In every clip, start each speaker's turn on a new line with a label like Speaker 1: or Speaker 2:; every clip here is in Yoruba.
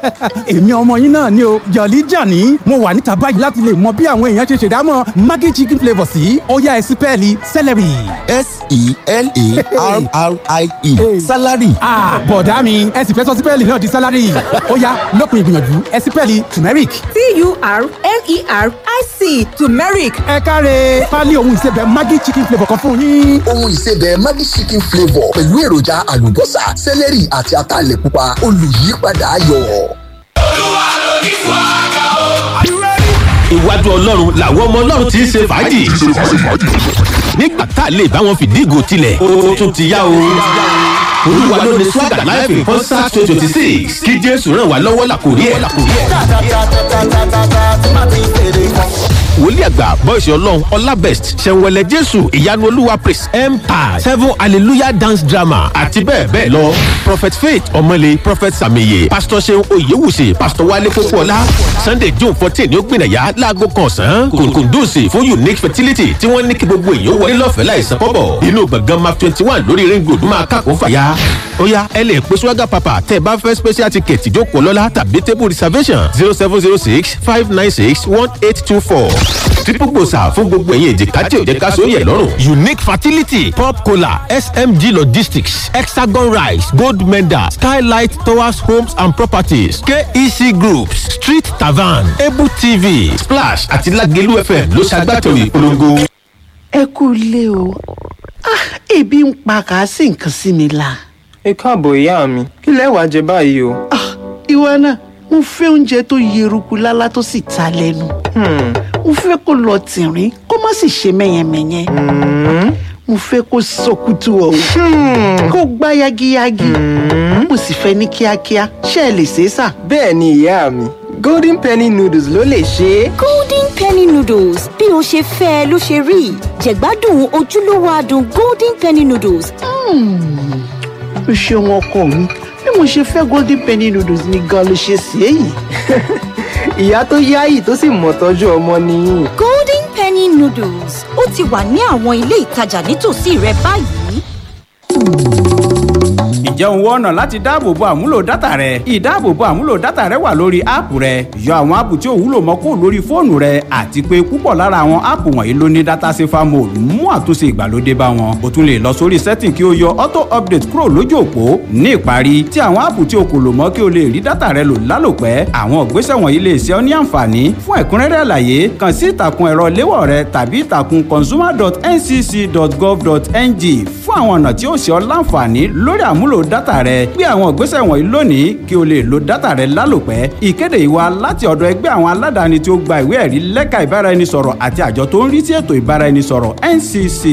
Speaker 1: èmi ọmọ yín náà ni o Jolly Johnny mo wà níta báyìí láti lè mọ bí àwọn èèyàn ṣe ṣèdámọ̀ Maggi chicken flavour sí ó yá ẹ sí pẹ́ẹ́lí celery.
Speaker 2: S-E-L-A-R-R-I-E salary.
Speaker 1: Bọ̀dá mi ẹ sì fẹ́ sọ sípẹ́ẹ̀lì náà di salary ó yá lópin ìgbìyànjú ẹ sí pẹ́ẹ́lì turmeric.
Speaker 3: T-U-R-M-E-R-I-C turmeric.
Speaker 1: ẹ káre pálí ohun ìsebẹ̀ Maggi chicken flavour kan fún yín.
Speaker 4: Ohun ìsebẹ̀ Maggi chicken flavour pẹ̀lú èròjà àlùbọ́sà sẹ́lẹ̀rì àti ataalẹ̀ pupa olùyípadà ayọ̀.
Speaker 5: Iwájú Ọlọ́run làwọn ọmọ Ọlọ́run ti ń ṣe fàájì. Nígbà tá a lè bá wọn fìdí ìgò tilẹ̀, ó tún ti yá o. Olúwa ló ní Swagger Live in Concert 2026 kí Jésù ràn wá lọ́wọ́ làkòrí ẹ̀. Wòlíì àgbà bọ́ìsì Ọlọ́run Ọlábest Ṣẹ̀wẹ̀lẹ̀ Jésù Ìyanu Olúwa Praise Empire 7 Hallelujah Dance Drama àti bẹ́ẹ̀ bẹ́ẹ̀ lọ. Prophet Faith Ọmọlé Prophet Sàmìyẹ Pastor Ṣeun Oyèwùsì Pastor Wálé Kókóọlá Sunday June 14 ní ó gbìnàyà láago kan ọ̀sán kùndùsì fún Unique Fertility tí wọ́n ní kí gbogbo èèyàn wọlé lọ́fẹ̀ẹ́ láìsan kọ́bọ̀ inú gbọ̀ngàn MAP 21 lórí Ring Road máa kàkó fàyà. Ó yá ẹ lè pe Swagger Papa tẹ́ ẹ bá fẹ́ special ticket ìjókòó lọ́la tàbí table reservation 0706 596 1824. Triple gbòòsà fún gbogbo ẹ̀yin èjìká tí ò jẹ́ ká sóyè lọ́rùn. Unique Fertility Pop Cola SMG Logistics Hexagon Rice Gold Medal Skylight Towers Homes and Properties KEC Groups Street Tavern Ebu TV Splash àti Lagelu FM ló ṣagbátẹrù ìpolongo.
Speaker 6: Ẹ kú ilé o ebi ń pa kàásì nǹkan sí mi la.
Speaker 7: Ẹ káàbọ̀ ìyá mi kí lẹ wá jẹ báyìí o.
Speaker 6: Ìwọ náà mo fẹ́ oúnjẹ tó yeruku lálá tó sì ta lẹ́nu. Mo fẹ́ kó lọ tìrín kó má sì ṣe mẹ́yẹmẹ́yẹ. Mo fẹ́ kó sọkútù ọ̀hún kó gbá yagiyagi. Mo sì fẹ́ ní kíákíá ṣé ẹ lè ṣe é sà.
Speaker 7: Bẹ́ẹ̀ ni ìyá mi Golden Penny noodles ló lè ṣe é.
Speaker 8: Golden Penny noodles bí o ṣe fẹ́ ló ṣe rí jẹ̀gbádùn ojúlówó adùn Golden Penny noodles.
Speaker 6: O ṣeun ọkọ mi bí mo ṣe fẹ́ Golden Penny noodles ni gan ló ṣe sí èyí.
Speaker 7: Ìyá tó yáyì tó sì mọ̀ tọ́jú ọmọ nìyí.
Speaker 8: Golden Penny noodles ó ti wà ní àwọn ilé ìtajà nítòsí rẹ báyìí.
Speaker 1: Ǹjẹ́ o ń wá ọ̀nà láti dáàbòbo àmúlò dátà rẹ? Ìdáàbòbo àmúlò dátà rẹ wà lórí áàpù rẹ. Yọ àwọn áàpù tí ò wúlò mọ́ kúrò lórí fóònù rẹ àti pé púpọ̀ lára àwọn áàpù wọ̀nyí ló ní data safer mode mú àtúnṣe ìgbàlódé bá wọn. O tún lè lọ sórí setting kí o yọ auto update kúrò lójú òpó. Ní ìparí, tí àwọn áàpù tí o kò lò mọ́ kí o lè rí dátà rẹ lò lálòpẹ́. Àwọn ìgbésẹ̀ wọ̀nyí lè ṣe ọ́ ní àǹfààní. Fún ẹ̀kúnrẹ́rẹ́ àlàyé, kàn sí ìtàkùn ẹ̀rọ léwọ̀ rẹ tàbí ìtàkùn consumer.ncc.gov.ng fún àwọn ọ̀nà tí ó ṣe ọ́ láǹfààní lórí àmúlò dátà rẹ. Gbé àwọn ìgbésẹ̀ wọ̀nyí lónìí kí o lè lo dátà rẹ lálòpẹ́. Ìkéde yìí wá láti ọ̀dọ̀ ẹgbẹ́ àwọn aládàáni tí ó gba ìwé ẹ̀rí lẹ́ka ìbáraẹnisọ̀rọ̀ àti àjọ tó ń rí sí ètò ìbáraẹnisọ̀rọ̀ NCC.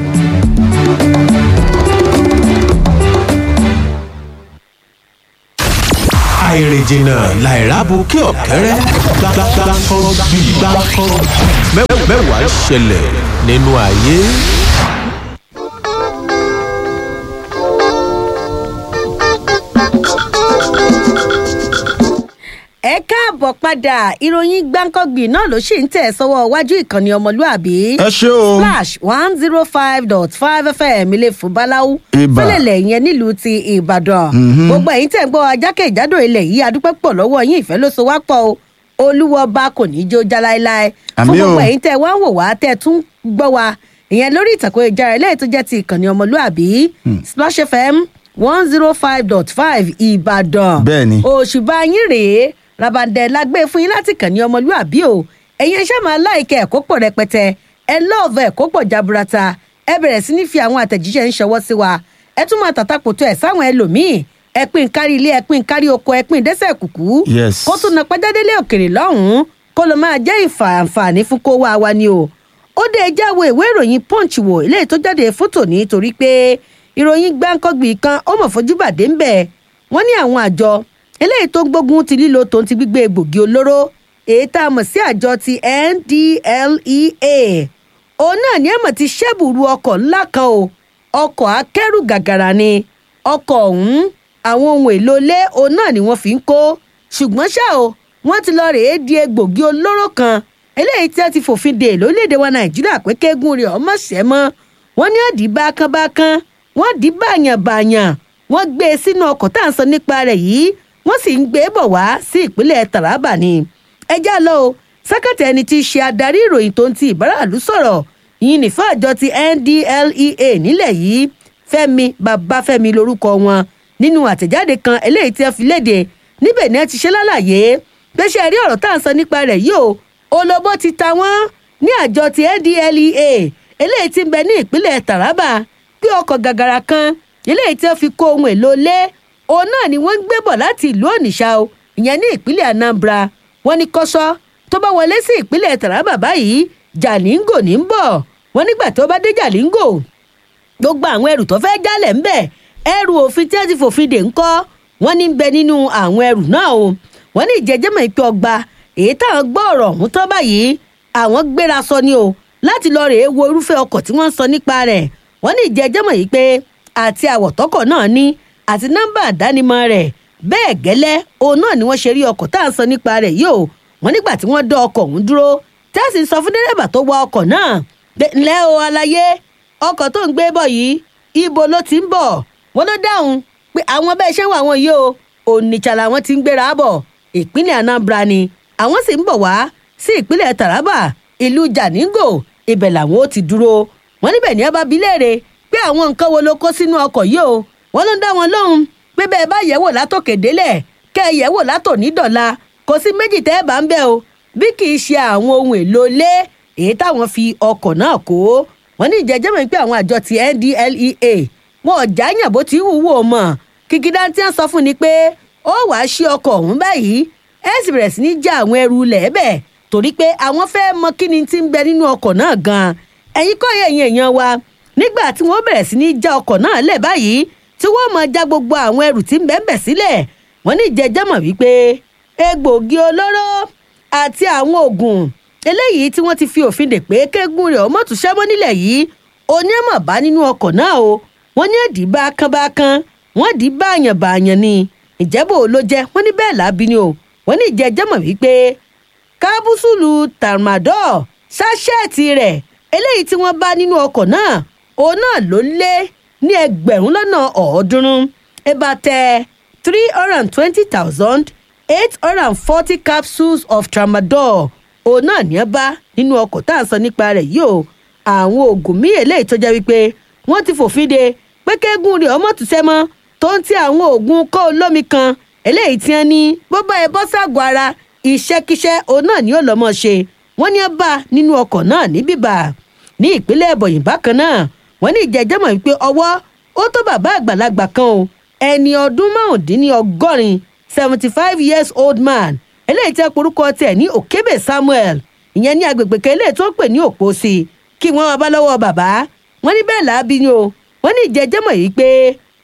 Speaker 5: Àìrìnjìnà làìrábù kí ọ̀kẹ́rẹ́ gbàgbàgbà mẹ́wàá ṣẹlẹ̀ nínú ayé.
Speaker 9: Ẹ káàbọ̀ padà ìròyìn gbáǹkọ́gbì náà ló ṣì ń tẹ̀ sọ́wọ́ iwájú ìkànnì ọmọlúàbí.
Speaker 2: Ẹ ṣé o.
Speaker 9: Splash 105.5 FM ilé fúbaláwú fẹ́lẹ̀lẹ̀ yẹn nílùú ti Ìbàdàn. Gbogbo ẹ̀yin tẹ̀ ń gbọ́ ajákèjádò ilẹ̀ yìí adúpẹ́ pọ̀ lọ́wọ́ yín ìfẹ́ ló so wá pọ̀ o. Olúwọba kò ní í jó já láéláé. Fún gbogbo ẹ̀yin tẹ̀ wá ń wò wá tẹ̀ tún gbọ́ wa ìyẹn lórí ìtàkùn ìjára eléyìí tó jẹ́ ti ìkànnì ọmọlúàbí Splash FM 105.5 Ìbàdàn.
Speaker 2: Bẹ́ẹ̀ni.
Speaker 9: Òṣùbà yín rèé rabandẹ la gbé fún yín láti kàn ní ọmọlúàbí o ẹ̀yin ẹ ṣáà máa láìkẹ́ ẹ̀kọ́ pọ̀ rẹpẹtẹ ẹ lọ́ọ̀fẹ́ ẹ̀kọ́ pọ̀ jaburata ẹ bẹ̀rẹ̀ sí ní fi àwọn àtẹ̀jíṣẹ́ ń ṣọwọ́ sí wa ẹ tún máa tàtàkùtù ẹ̀ sáwọn ẹlòmíì ẹ pín kárí ilé ẹ pín kárí oko ẹ pín dẹ́sẹ̀ kùkú kó tún na pẹ́jádélé òkèrè lọ́hùn-ún kó ló máa jẹ́ ìfàǹfààní fún kó wá wa ni o ó dé jáwé ìwé ìròyìn Punch wò eléyìí tó jáde fótò ní torí pé ìròyìn gbáǹkọ́gbì kan ó mọ̀ fojú bàdé ń bẹ̀ wọ́n ní àwọn àjọ eléyìí tó ń gbógun ti lílo tòun ti gbígbé egbògi olóró èyí tá a mọ̀ sí àjọ ti NDLEA òun náà ní ẹ̀mọ̀ ti ṣẹ́bùrú ọkọ̀ ńlá kan o ọkọ̀ akẹ́rù gàgàrà ni ọkọ̀ ọ̀hún àwọn ohun èlò ilé òun náà ni wọ́n fi ń kó ṣùgbọ́n ṣá o wọ́n ti lọ rèé di egbògi olóró kan eléyìí tí wọ́n ti fòfin dè lórílẹ̀‐èdè wa Nàìjíríà pé kéegun rẹ̀ ọmọ ṣẹ́ mọ́ wọ́n ní ọ̀dì bákanbákan wọ́n dì báyànbáyàn wọ́n gbé e sínú ọkọ̀ tá à ń sọ nípa rẹ̀ yìí wọ́n sì ń gbé bọ̀ wá sí ìpínlẹ̀ Taraba ni. ẹ já lọ o sákàtà ẹni tí í ṣe adarí ìròyìn tó ń ti ìbáraàlú sọ̀rọ̀ yìí nìfọ́ àjọ ti NDLEA nílẹ̀ yìí Fẹ́mi Babáfẹ́mi lórúkọ wọn nínú àtẹ̀jáde kan eléyìí tí wọ́n fi léde níbẹ̀ ni wọ́n ti ṣe lálàyé pé ṣe rí ọ̀rọ̀ tá à ń sọ nípa rẹ̀ yìí o olóbó ti ta wọ́n ní àjọ ti NDLEA eléyìí tí ń bẹ ní ìpínlẹ̀ Taraba pé ọkọ̀ gàgàrà kan eléyìí tí wọ́n fi kó ohun èlò lé òun náà ni wọ́n ń gbé bọ̀ láti ìlú Onitsha o ìyẹn ní ìpínlẹ̀ Anambra wọ́n ní kọ́sọ́ tó bá wọlé sí ìpínlẹ̀ Taraba báyìí Jalingo ní ń bọ̀ wọ́n nígbà tó bá dé Jalingo gbogbo àwọn ẹrù tó fẹ́ jálẹ̀ ńbẹ̀ ẹrù òfin tí wọ́n ti fòfin dè ńkọ́ wọ́n ní bẹ nínú àwọn ẹrù náà o wọ́n ní ìjẹ́jẹ́mọ̀ ìpè ọgbà èyí táwọn gbọ́ ọ̀rọ̀ ọ̀hún tán báyìí àwọn gbéra sọ ni o láti lọ rèé wo irúfẹ́ ọkọ̀ tí wọ́n ń sọ nípa rẹ̀ wọ́n ní ìjẹ́jẹ́mọ̀ yìí pé àti àwọ̀tọ́kọ̀ náà ní àti nọ́mbà àdánimọ̀ rẹ̀ bẹ́ẹ̀ gẹ́lẹ́ òun náà ni wọ́n ṣe rí ọkọ̀ tá à ń sọ nípa rẹ̀ yìí o wọ́n nígbà tí wọ́n dá ọkọ̀ ọ̀hún dúró tẹ́sí sọ fún dẹ́rẹ́bà tó wa ọkọ̀ náà ńlẹ́ o aláyé ọkọ̀ tó ń gbé bọ̀ yìí ibo ló ti ń bọ̀ wọ́n ló dáhùn pé àwọn bẹ́ẹ̀ ṣe ń wà wọ́n yìí o Onitsha làwọn ti ń gbéra bọ̀ ìpínlẹ̀ Anambra ni àwọn sì ń bọ̀ wá sí ìpínlẹ̀ Taraba ìlú Jalingo ibẹ̀ làwọn ó ti dúró wọ́n níbẹ̀ ní ẹ bá bi léèrè pé àwọn nǹkan wo ló kó sínú ọkọ̀ yìí o wọ́n ló ń dá wọn lóhùn pé bẹ́ẹ̀ bá yẹ̀wò látòkè délẹ̀ kẹ́ ẹ yẹ̀wò látòní dọ̀la kò sí méjì tẹ́ ẹ bá ń bẹ̀ o bí kì í ṣe àwọn ohun èlò ilé èyí táwọn fi ọkọ̀ náà kó wọ́n ní ìjẹ́jẹ́mọ̀ pé àwọn àjọ ti NDLEA wọn ò jáyàn bó ti wúwo mọ̀ kìkìdá tí wọ́n sọ fún ni pé ó wàá ṣí ọkọ̀ ọ̀hún báyìí ẹ sì bẹ̀rẹ̀ sí ní já àwọn ẹrù lẹ́ẹ̀bẹ̀ torí pé àwọn fẹ́ mọ kí ni ti ń bẹ nínú ọkọ̀ náà gan-an ẹ̀yin kọ́ ẹ̀yin èèyàn wa nígbà tí wọ́n bẹ̀rẹ̀ sí ní já ọkọ̀ náà lẹ̀ báyìí tí wọ́n mọ̀ já gbogbo àwọn ẹrù tí ń bẹ ń bẹ̀ sílẹ̀ wọ́n ní ìjẹ́jẹ́mọ̀ wípé egbògi olóró àti àwọn oògùn eléyìí tí wọ́n ti fi òfin dè pé kéégún rẹ̀ ọmọ tún ṣẹ́mọ́ nílẹ̀ yìí onímọ̀ bá nínú ọkọ̀ náà o wọ́n ní èdè bákan wọ́n dì í báàyàn ni ìjẹ́bù ló jẹ́ wọ́n ní bẹ́ẹ̀ lábí ni o wọ́n ní ìjẹ́jẹ́mọ̀ wípé kábúsùlù Tramadol ṣáṣẹ́ẹ̀tì rẹ̀ eléyìí tí wọ́n bá nínú ọkọ̀ náà òun náà ló lé ní 1,300 ebatẹ 320,840 capsules of Tramadol òun náà ní ẹ bá nínú ọkọ̀ tá à ń sọ nípa rẹ̀ yìí o àwọn oògùn míì eléyìí tó jẹ́ wípé wọ́n ti fòfin de pé kéégún rẹ̀ ọmọ tùsẹ́ mọ́ tó ń ti àwọn oògùn kọ́ olómi kan eléyìí tí wọ́n ní bó bá ẹ bọ́ ságọ́ ara iṣẹ́kíṣẹ́ òun náà ni ó lọ́ mọ́ ṣe wọ́n ní ẹ bá nínú ọkọ̀ náà ní bíbà ní ìpínlẹ̀ Ebonyi bákan náà wọ́n ní ìjẹ́jẹ́mọ̀ wípé ọwọ́ ó tó bàbá àgbàlagbà kan o ẹni ọdún márùndínlọ́gọ́rin 75 years old man eléyìí tí orúkọ tiẹ̀ ní Okebe Samuel ìyẹn ní agbègbè kan eléyìí tó ń pè ní Òpósí kí wọ́n wá bá lọ́wọ́ bàbá wọ́n ní bẹ́ẹ̀ làábí ni o wọ́n ní ìjẹ́jẹ́mọ̀ yìí pé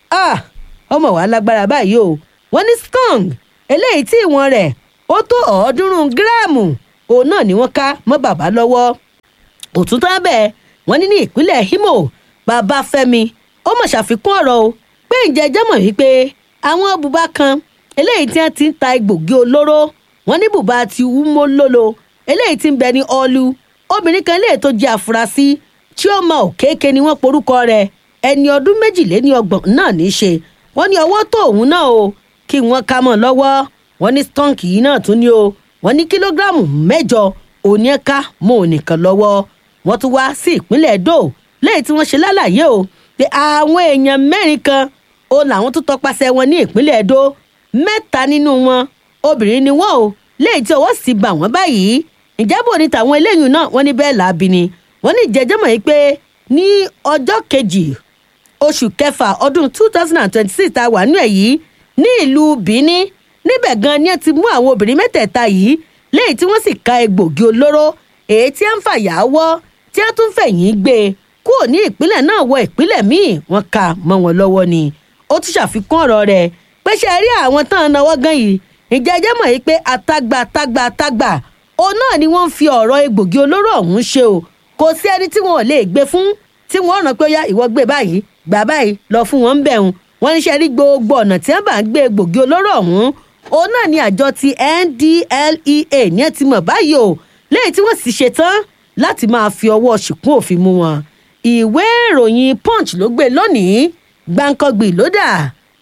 Speaker 9: ọmọ wa lágbára báyìí o wọ́n ní skunk eléyìí tí ìwọ̀n rẹ̀ ó tó 300 gíráàmù òun náà ni wọ́n ká mọ́ bàbá lọ́wọ́ òtútù abẹ́ wọ́n ní ní ìpínlẹ̀ Imo Babafẹ́mi ó mọ̀ ṣàfikún ọ̀rọ̀ o pé ìjẹ́jẹ́mọ̀ wípé àwọn bùbá kan eléyìí tí wọ́n ti ń ta egbògi olóró wọ́n ní bùbá ti wúmọ́ lólo eléyìí tí ń bẹ ní ọlú obìnrin kan eléyìí tó jẹ́ àfúrásì Chioma Okeke ni wọ́n porúkọ rẹ̀ ẹni ọdún 22 náà ní í ṣe wọ́n ní ọwọ́ tó òun náà o kí wọ́n ká mọ́ lọ́wọ́ wọ́n ní skunk yìí náà tún ní o wọ́n ní kílógíráàmù 8 òní ẹ̀ka mọ́ ònìkan lọ́wọ́ wọ́n tún wá sí ìpínlẹ̀ Edo lẹ́yìn tí wọ́n ṣe lálàyé o pé àwọn èèyàn 4 kan ó làwọn tó tọpasẹ̀ wọn ní ìpínlẹ̀ Edo 3 nínú wọn obìnrin ni wọ́n o lẹ́yìn tí ọwọ́ sì bà wọ́n báyìí ìjábọ̀ ní tàwọn eléyìí náà wọ́n ní bẹ́ẹ̀ làábí ni wọ́n ní ìjẹ́jẹ́mọ̀ yìí pé ní ọjọ́ 2 oṣù kẹfà ọdún 2026 tá a wà nínú ẹ̀ yìí ní ìlú Benin níbẹ̀ gan ni ẹ ti mú àwọn obìnrin mẹ́tẹ̀ẹ̀ta yìí lẹ́yìn tí wọ́n sì ka egbògi olóró èyí tí a ń fàyà wọ́ tí a tún fẹ̀yìn gbé kúrò ní ìpínlẹ̀ náà wọ ìpínlẹ̀ míì wọ́n ka mọ́ wọn lọ́wọ́ ni ó tún ṣàfikún ọ̀rọ̀ rẹ̀ pé ṣe rí àwọn tán náwó gan yìí ìjẹ́jẹ́mọ̀ yìí pé àtàgbà òun náà ni wọ́n ń fi ọ̀rọ̀ egbògi olóró ọ̀hún ṣe o kò sí ẹni tí wọn ò lè gbé fún tí wọ́n rán pé ó yá ìwọ gbé báyìí gbà báyìí lọ fún wọn ń bẹ̀ wọn wọ́n ní ṣe rí gbogbo ọ̀nà tí wọ́n bá ń gbé egbògi olóró ọ̀hún òun náà ni àjọ ti NDLEA ní ẹ ti mọ̀ báyìí o lẹ́yìn tí wọ́n sì ṣetán láti máa fi ọwọ́ ṣìkún òfin mú wọn ìwé ìròyìn Punch ló gbé lónìí gbàǹkangbì ló dà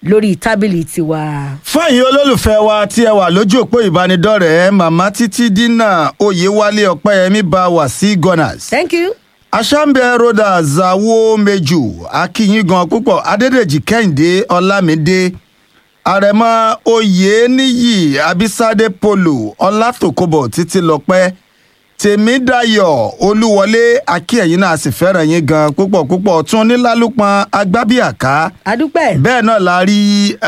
Speaker 9: lórí tábìlì tiwa.
Speaker 3: fẹ́yìn olólùfẹ́ wa tí ẹ wà lójú òpó ìbánidọ́rẹ̀ẹ́ màmá títí dínà oyèwálé ọ̀pẹ́yẹmí bá wà sí gunners.
Speaker 9: thank you.
Speaker 3: aṣáǹbẹ̀ roda zawo meju akínyìn gan púpọ̀ adédèjì kẹ́hìndé ọlámídé àrẹ̀mọ oyèníyì abísádé polo ọlátòkòbọ̀ títí lọ́pẹ́ tèmídàyọ̀ olúwọlé akínyìn náà sì fẹ́ràn yín gan púpọ̀ tún nílálùpọ̀n agbábíàká.
Speaker 9: adúpẹ́.
Speaker 3: bẹ́ẹ̀ náà la rí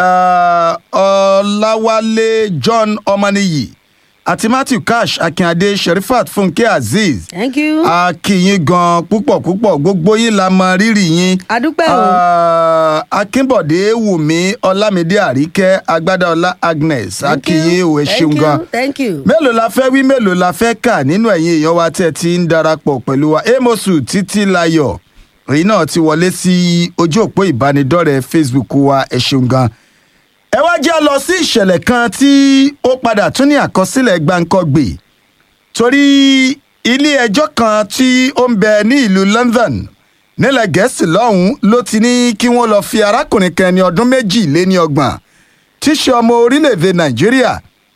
Speaker 3: ọláwálé john ọmọnìyí àti matthew cash akínadé sherifat fúnkẹ́ azeez.
Speaker 9: thank you.
Speaker 3: akínyìn gan púpọ̀ gbogbo yín la mọ rírì yín.
Speaker 9: adúpẹ́ o.
Speaker 3: akínbọ̀dé wùmí ọlámídé àríkẹ́ agbádáọlá agnes akínyìn ò ẹ ṣeun gan.
Speaker 9: thank you.
Speaker 3: mélòó la fẹ́ wí mélòó la fẹ́ kà nínú ẹ̀yin èèyàn wa tẹ́ ti ń darapọ̀ pẹ̀lú wa amosu títí layọ̀ èyí náà ti wọlé sí ojú òpó ìbánidọ́rẹ̀ẹ́ facebook wa ẹ ṣeun gan. ẹ wá jẹ́ lọ sí ìṣẹ̀lẹ̀ kan tí ó padà tún ní àkọsílẹ̀ gbàǹkọ́gbè torí ilé ẹjọ́ kan tí ó ń bẹ ní ìlú london nílẹ̀ gẹ̀ẹ́sì lọ́hùn-ún ló ti ní kí wọ́n lọ fi arákùnrin kan ní ọdún 22 tí í ṣe ọmọ orílẹ̀-èdè nàìjíríà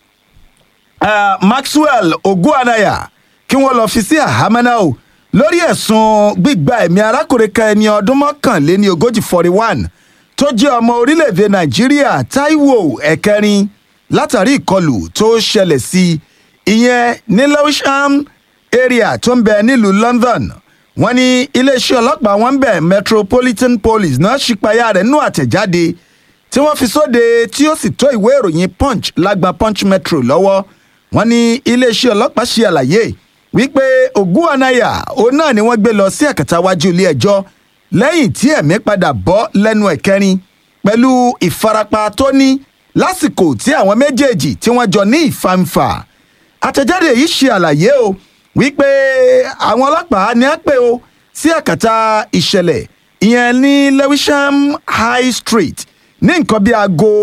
Speaker 3: maxwell ogunanaya kí wọ́n lọ fi sí àhámọ́ náà o lórí ẹ̀sùn gbígba ẹ̀mí arákùnrin kan ẹni ọdún 41 tó jẹ́ ọmọ orílẹ̀-èdè nàìjíríà taiwo ẹ̀kẹrin látàrí ìkọlù tó ṣẹlẹ̀ sí ìyẹn ní lewisham area tó ń bẹ nílùú london. wọ́n ní iléeṣẹ́ ọlọ́pàá wọn ń bẹ metropolitan police náà ṣípayá rẹ̀ nú àtẹ̀jáde tí wọ́n fi sóde tí ó sì tó ìwé ìròyìn punch lágbà punch metro lọ́wọ́. wọ́n ní iléeṣẹ́ ọlọ́pàá ṣe àlàyé wípé ogunanaya òun náà ni wọ́n gbé lọ sí ẹ̀kẹta wájú ilé ẹjọ́ lẹ́yìn tí ẹ̀mí padà bọ́ lẹ́nu ẹ̀kẹrin pẹ̀lú ìfarapa tó ní lásìkò tí àwọn méjèèjì tí wọ́n jọ ní ìfàǹfà. àtẹ̀jáde yìí ṣe àlàyé o wípé àwọn ọlọ́pàá ní á pè o sí ẹ̀kẹta ìṣẹ̀lẹ̀ ìyẹn ní lewisham high street ní nǹkan bíi aago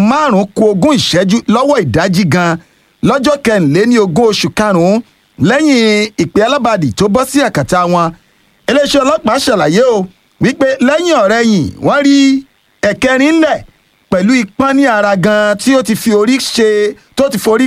Speaker 3: 5:20 lọ́wọ́ ìdájí gan lọ́jọ́ 24 oṣù karùn-ún lẹ́yìn ìpè alábàádì tó bọ́ sí àkàtà wọn. iléeṣẹ́ ọlọ́pàá ṣàlàyé o wípé lẹ́yìn ọ̀rẹ́yìn wọ́n rí ẹ̀kẹrin ńlẹ̀ pẹ̀lú ipọ́n ní ara gan tí ó ti fi orí ṣe tó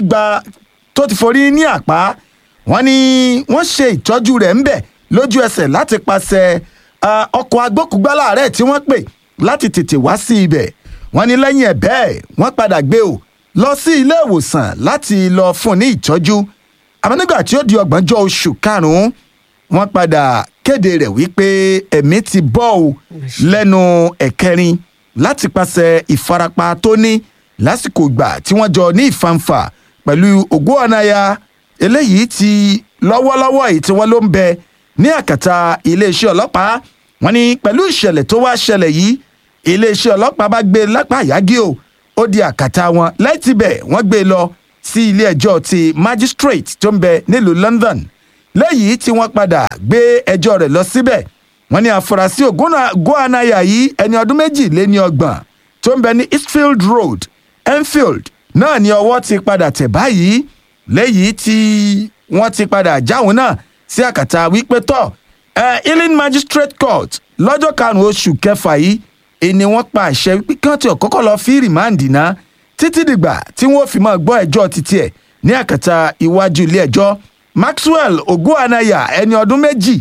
Speaker 3: ti forí ní àpá. wọ́n ní wọ́n ṣe ìtọ́jú rẹ̀ ńbẹ̀ lójú ẹsẹ̀ láti pàṣẹ ọkọ̀ agbókùgbálà rẹ̀ tí wọ́n pè láti tètè wá sí ibẹ̀. wọ́n ní lẹ́yìn ẹ̀ bẹ́ẹ̀ wọ́n padà gbé o lọ sí ilé ìwòsàn láti lọ fún ní ìtọ́jú. àmọ́ nígbà tí ó di 30 oṣù karùn-ún wọ́n padà kéde rẹ̀ wípé ẹ̀mí ti bọ́ ò lẹ́nu ẹ̀kẹrin láti pàṣẹ ìfarapa tó ní lásìkò ìgbà tí wọ́n jọ ní ìfàǹfà pẹ̀lú ogunanaya eléyìí ti lọ́wọ́lọ́wọ́ èyí tí wọ́n ló ń bẹ ní àkàtà iléeṣẹ́ ọlọ́pàá. wọ́n ní pẹ̀lú ìṣẹ̀lẹ̀ tó wá ṣẹlẹ̀ yìí iléeṣẹ́ ọlọ́pàá bá gbé lápá àyágí o ó di àkàtà wọn láìtìbẹ̀ wọ́n gbé lọ sí ilé ẹjọ́ ti magistrate tó ń bẹ nílùú london lẹ́yìn tí wọ́n padà gbé ẹjọ́ rẹ̀ lọ síbẹ̀. wọ́n ní àfúrásì ogunanaya yìí ẹni ọdún 22 tó ń bẹ ní eastfield road enfield náà ni ọwọ́ ti padà tẹ̀ báyìí lẹ́yìn tí wọ́n ti padà jáwọn náà sí àkàtà wípé tọ́ Ealing magistrate court lọ́jọ́ 5 oṣù kẹfà yìí ni wọ́n pa àṣẹ wípé kí wọ́n ti ọ̀kọ́kọ́ lọ fi rìmáǹdì náà títí dìgbà tí wọ́n fi máa gbọ́ ẹjọ́ títí ẹ̀ ní àkàtà iwájú ilé ẹjọ́. maxwell ogunanaya ẹni ọdún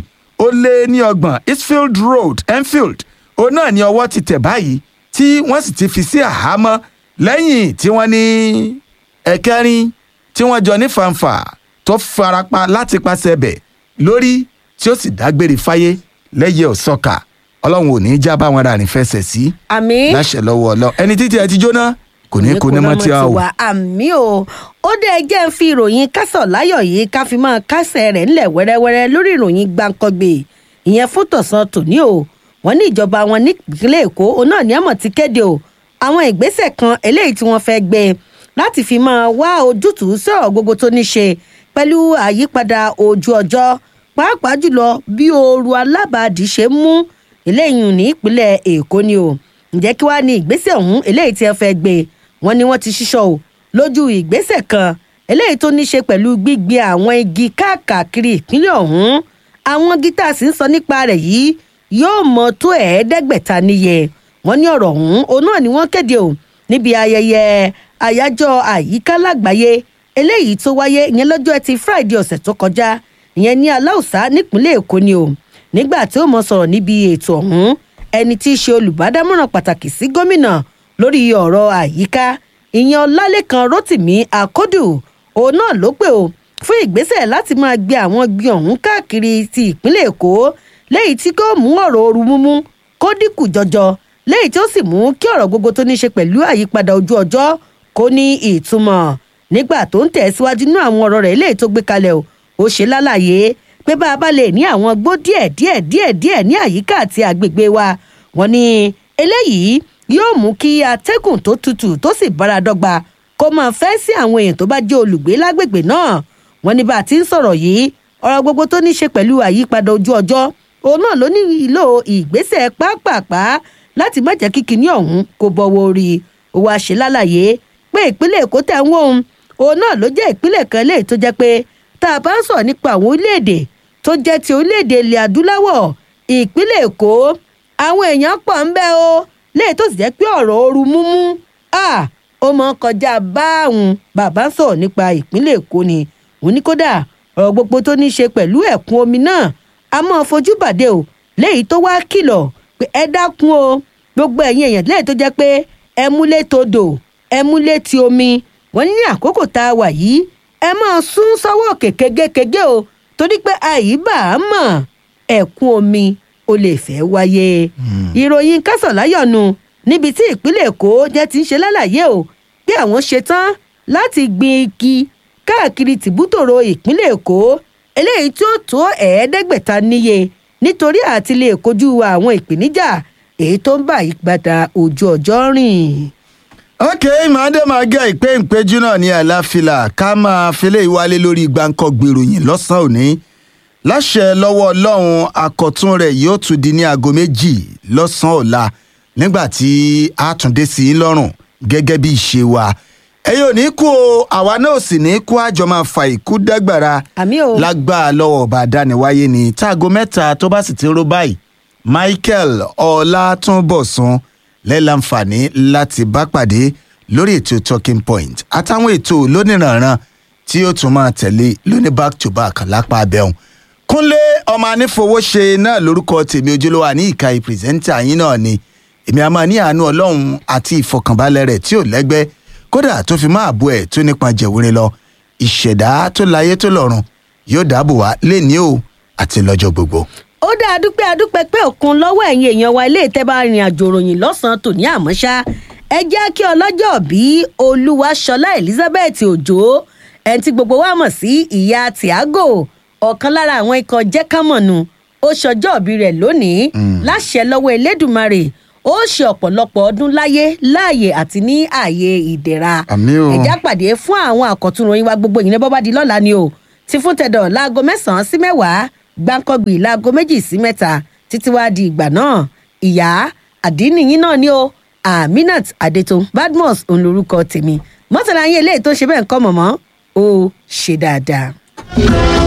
Speaker 3: 20 eastfield road enfield òun náà ni ọwọ́ ti tẹ̀ báyìí tí wọ́n sì ti fi sí àhámọ́ lẹ́yìn tí wọ́n ní ẹ̀kẹrin tí wọ́n jọ ní fàǹfà tó farapa láti pàṣẹ bẹ̀ lórí tí ó sì dágbére fáyé lẹ́yẹ òsọ́kà. ọlọ́run ò ní í já báwọn ará rìn fẹsẹ̀ sí.
Speaker 9: àmín.
Speaker 3: láṣẹ lọ́wọ́ ọlọ́ ẹni títí ẹ ti jóná kò ní kó ní mọ́ tí a o.
Speaker 9: àmì o ó dé ẹjẹ́ ń fi ìròyìn kásọ̀ láyọ̀ yìí ká fi máa kásẹ̀ rẹ̀ ńlẹ̀ wẹ́rẹ́wẹ́rẹ́ lórí ìròyìn gbàǹkangbè ìyẹn fún tọ̀sán tòní o. wọ́n ní ìjọba wọn nípìnlẹ̀ èkó òun náà ní àmọ̀ ti kéde o àwọn ìgbésẹ̀ kan eléyìí tí wọ́n fẹ́ gbé láti fi máa wá ojútùú sọ̀rọ̀ gbogbo tó ní ṣe pẹ̀lú àyípadà ojú ọjọ́ pàápàá jùlọ bí ooru alábàádì ṣe mú eléyìí ní ìpínlẹ̀ èkó ni o. ǹjẹ́ kí wàá ní ìgbésẹ̀ ọ̀hún eléyìí tí wọ́n fẹ́ gbé wọ́n ní wọ́n ti ṣíṣọ́ o lójú ìgbésẹ̀ kan eléyìí tó ní ṣe pẹ̀lú gbígbin àwọn igi káàkiri ìpínlẹ̀ ọ̀hún. àwọn igi tá a sì ń sọ nípa rẹ̀ yìí yóò mọ tó 500 níye wọ́n ní ọ̀rọ̀ ọ̀hún òun náà ni wọ́n kéde o níbi ayẹyẹ àyájọ́ àyíká lágbàáyé eléyìí tó wáyé ìyẹn lọ́jọ́ ẹtì Friday ọ̀sẹ̀ tó kọjá ìyẹn ní Aláùsá nípínlẹ̀ Èkó ni o nígbà tí ó mọ sọ̀rọ̀ níbi ètò ọ̀hún ẹni tí í ṣe olùbádámọ̀ràn pàtàkì sí gómìnà lórí ọ̀rọ̀ àyíká ìyẹn Ọlálékan Rótìmí Àkọ́dù òun náà ló pè o fún ìgbésẹ̀ láti máa gbé àwọn igi ọ̀hún káàkiri ti ìpínlẹ̀ Èkó léyìí tí kò mú ọ̀rọ̀ ooru múmú kó dínkù jọjọ léyìí tí ó sì mú kí ọ̀rọ̀ gbogbo tó ní ṣe pẹ̀lú àyípadà ojú ọjọ́ kó ní ìtumọ̀ nígbà tó ń tẹ̀síwájú nínú àwọn ọ̀rọ̀ rẹ̀ léyìí tó gbé kalẹ̀ ó ṣe lálàyé pé bá a bá lè ní àwọn gbó díẹ̀ ní àyíká àti àgbègbè wa wọ́n ní eléyìí yóò mú kí atẹ́gùn tó tutù tó sì bára dọ́gba kó máa fẹ́ sí àwọn èèyàn tó bá jẹ́ olùgbé lágbègbè náà wọ́n ní bá a ti ń sọ̀rọ̀ yìí ọ̀rọ̀ gbogbo tó ní ṣe pẹ̀lú àyípadà ojú ọjọ́ òun náà ló nílò ìgbésẹ̀ pápápá láti má jẹ́ kí kinní ọ̀hún kó bọ́wọ́ orí ó wá ṣe lálàyé pé ìpínlẹ̀ Èkó tẹ̀ ń wò òun náà ló jẹ́ ìpínlẹ̀ kan léyìí tó jẹ́ pé tá a bá ń sọ̀rọ̀ nípa àwọn orílẹ̀-èdè tó jẹ́ ti orílẹ̀-èdè ilẹ̀ adúláwọ̀ ìpínlẹ̀ Èkó àwọn èèyàn pọ̀ ń bẹ o léyìí tó sì jẹ́ pé ọ̀rọ̀ ooru múmú ó mọ kọjá báàrùn bàbá sọ̀rọ̀ nípa ìpínlẹ̀ Èkó ni òun ní kódà ọ̀rọ̀ gbogbo tó ní ṣe pẹ̀lú ẹ̀kún omi náà a máa fojú bàdé o léyìí tó wá kìlọ̀ pé ẹ dákun o gbogbo ẹ̀yin èèyàn léyìí tó jẹ́ pé ẹ múlé todò ẹ múlé ti omi wọ́n ní àkókò tá a wà yìí ẹ máa sún sọ́wọ́ òkè kégékégé o torí pé àyíbá a mọ̀ ẹ̀kún omi ó lè fẹ́ wáyé. ìròyìn kásánláyọ̀nù níbi tí ìpínlẹ̀ Èkó jẹ́ ti ń ṣe lálàyé o pé àwọn ṣetán láti gbin igi káàkiri tìbútòrò ìpínlẹ̀ Èkó eléyìí tí ó tó 500 níye nítorí àti lè kojú àwọn ìpèníjà èyí tó ń bá ìpadà ojú ọjọ́ rìn.
Speaker 3: ok màdé máa gẹ ìpè ìpéjú náà ní àlàáfíà ká máa fẹlẹ́ ìwálé lórí gbàǹkọ́ gbèròyìn lọ́sàn-án òní láṣẹ lọ́wọ́ Ọlọ́run àkọ́tún rẹ̀ yóò tún di ní aago 2 lọ́sàn-án ọ̀la nígbà tí a tún dé sí i lọ́rùn gẹ́gẹ́ bí ìṣe wa ẹ̀yin ò ní kú o àwa náà sì ní kú àjọ máa fa ìkú dágbára lágbára lọ́wọ́ ọba àdániwáyé ni táago 3 tó bá sì ti ró báyìí Michael Ọlátúnbọ̀sún lẹ́láǹfààní láti bá pàdé lórí ètò Talking Point àtàwọn ètò lóníranran tí ó tún máa tẹ̀lé lóní back to back lápá abẹ́hùn Kúnlé ọmọ anífowóṣe náà lórúkọ tèmi ojúlówó ní ìka ìpìrìsẹ́ńtà yín náà ni èmi a máa ní àánú Ọlọ́run àti ìfọkànbalẹ̀ rẹ̀ tí ò lẹ́gbẹ́ kódà tó fi máa bú ẹ̀ tó nípa jẹ̀wúrin lọ ìṣẹ̀dá tó láyé tó lọ́run yóò dáàbò wá léni o àti lọ́jọ́ gbogbo.
Speaker 9: ó dá adúpẹ́ pé òkun lọ́wọ́ ẹ̀yin èèyàn wa ilé ìtẹ́bà rìn àjò ròyìn lọ́sàn-án tòní àmọ́ṣá ẹ jẹ́ kí ọlọ́jọ́ bíi Olúwaṣọlá Elizabeth Òjó ẹni tí gbogbo wa mọ̀ sí ìyá Tiago ọ̀kan lára àwọn ikọ̀ jẹ́kámọ̀nù ó ṣọjọ́ òbí rẹ̀ lónìí láṣẹ lọ́wọ́ Elédùmarè ó ṣe ọ̀pọ̀lọpọ̀ ọdún láyé láàyè àti ní ààyè ìdẹ̀ra ẹ̀já pàdé fún àwọn àkọ́tún ròyìn wa gbogbo ìyẹn bọ́bá di lọ́la ni o ti fún tẹ̀dọ̀ láago 9 sí 10 gbáǹkọ́gbì láago 2 sí 3 títí wá di ìgbà náà ìyá àdínníyìn náà ni o Aminat Adétun Badmus òun lorúkọ tèmi mọ́tàlá yín eléyìí tó ṣe bẹ́ẹ̀ ń kọ́ mọ̀mọ́ ó ṣe dáadáa.